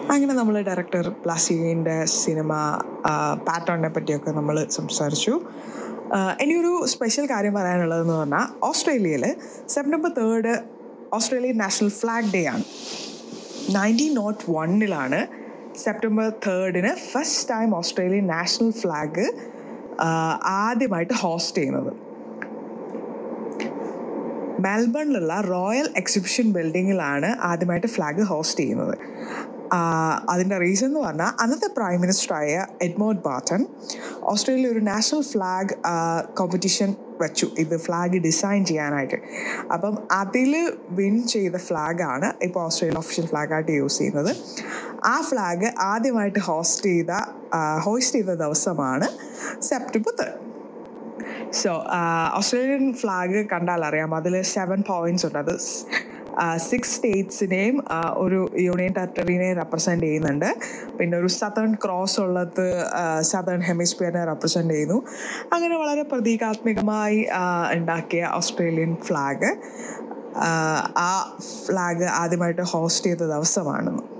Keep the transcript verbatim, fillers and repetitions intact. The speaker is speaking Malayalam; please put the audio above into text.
അങ്ങനെ നമ്മൾ ഡയറക്ടർ ബ്ലാസിയുടെ സിനിമ പാറ്റേണിനെ പറ്റിയൊക്കെ നമ്മൾ സംസാരിച്ചു. ഇനിയൊരു സ്പെഷ്യൽ കാര്യം പറയാനുള്ളതെന്ന് പറഞ്ഞാൽ ഓസ്ട്രേലിയയിൽ September third Australian national flag day ആണ്. Nineteen nought വണ്ണിലാണ് September തേർഡിന് first time Australian national flag ആദ്യമായിട്ട് ഹോസ്റ്റ് ചെയ്യുന്നത്. മെൽബണിലുള്ള റോയൽ എക്സിബിഷൻ ബിൽഡിങ്ങിലാണ് ആദ്യമായിട്ട് ഫ്ലാഗ് ഹോസ്റ്റ് ചെയ്യുന്നത്. അതിൻ്റെ റീസൺ എന്ന് പറഞ്ഞാൽ അന്നത്തെ പ്രൈം മിനിസ്റ്ററായ എഡ്മോണ്ട് ബാർട്ടൺ ഓസ്ട്രേലിയ ഒരു നാഷണൽ ഫ്ലാഗ് കോമ്പറ്റീഷൻ വെച്ചു, ഇത് ഫ്ലാഗ് ഡിസൈൻ ചെയ്യാനായിട്ട്. അപ്പം അതിൽ വിൻ ചെയ്ത ഫ്ലാഗാണ് ഇപ്പോൾ ഓസ്ട്രേലിയൻ ഒഫീഷ്യൽ ഫ്ലാഗായിട്ട് യൂസ് ചെയ്യുന്നത്. ആ ഫ്ലാഗ് ആദ്യമായിട്ട് ഹോസ്റ്റ് ചെയ്ത ഹോസ്റ്റ് ചെയ്ത ദിവസമാണ് September third. So Australian flag കണ്ടാൽ അറിയാം, അതിൽ സെവൻ പോയിൻറ്റ്സ് ഉണ്ട്. അത് സിക്സ് സ്റ്റേറ്റ്സിനെയും ഒരു യൂണിയൻ ടെറിട്ടറിനെ റെപ്രസെൻ്റ് ചെയ്യുന്നുണ്ട്. പിന്നെ ഒരു സതേൺ ക്രോസ് ഉള്ളത് സതേൺ ഹെമിസ്ഫിയറിനെ റെപ്രസെൻ്റ് ചെയ്യുന്നു. അങ്ങനെ വളരെ പ്രതീകാത്മകമായി ഉണ്ടാക്കിയ ഓസ്ട്രേലിയൻ ഫ്ലാഗ് ആ ഫ്ലാഗ് ആദ്യമായിട്ട് ഹോസ്റ്റ് ചെയ്ത ദിവസമാണെന്ന്.